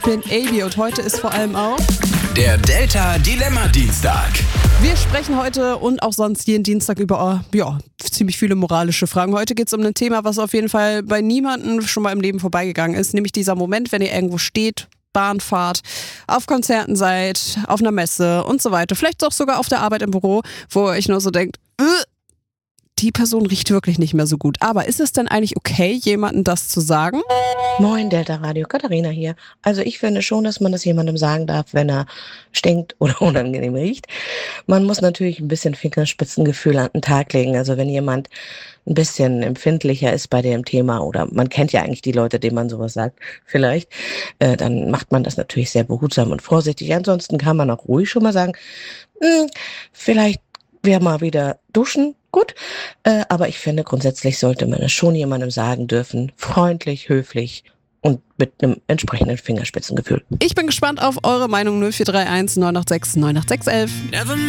Ich bin Abi und heute ist vor allem auch der Delta Dilemma Dienstag. Wir sprechen heute und auch sonst jeden Dienstag über ziemlich viele moralische Fragen. Heute geht es um ein Thema, was auf jeden Fall bei niemandem schon mal im Leben vorbeigegangen ist, nämlich dieser Moment, wenn ihr irgendwo steht, Bahn fahrt, auf Konzerten seid, auf einer Messe und so weiter, vielleicht auch sogar auf der Arbeit im Büro, wo ihr euch nur so denkt, die Person riecht wirklich nicht mehr so gut. Aber ist es denn eigentlich okay, jemandem das zu sagen? Moin, Delta Radio, Katharina hier. Also ich finde schon, dass man das jemandem sagen darf, wenn er stinkt oder unangenehm riecht. Man muss natürlich ein bisschen Fingerspitzengefühl an den Tag legen. Also wenn jemand ein bisschen empfindlicher ist bei dem Thema oder man kennt ja eigentlich die Leute, denen man sowas sagt, vielleicht, dann macht man das natürlich sehr behutsam und vorsichtig. Ansonsten kann man auch ruhig schon mal sagen, vielleicht wäre mal wieder duschen. Gut, aber ich finde, grundsätzlich sollte man es schon jemandem sagen dürfen. Freundlich, höflich und mit einem entsprechenden Fingerspitzengefühl. Ich bin gespannt auf eure Meinung. 0431 986 98611.